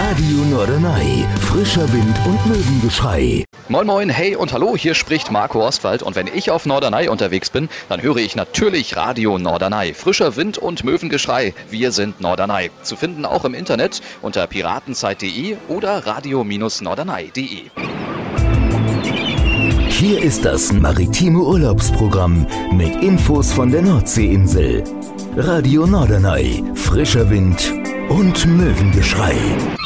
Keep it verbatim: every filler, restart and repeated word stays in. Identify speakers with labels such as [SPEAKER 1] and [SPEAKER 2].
[SPEAKER 1] Radio Norderney, frischer Wind und Möwengeschrei.
[SPEAKER 2] Moin moin, hey und hallo, hier spricht Marco Ostwald und wenn ich auf Norderney unterwegs bin, dann höre ich natürlich Radio Norderney. Frischer Wind und Möwengeschrei, wir sind Norderney. Zu finden auch im Internet unter piratenzeit punkt de oder radio norderney punkt de.
[SPEAKER 1] Hier ist das maritime Urlaubsprogramm mit Infos von der Nordseeinsel. Radio Norderney, frischer Wind und Möwengeschrei.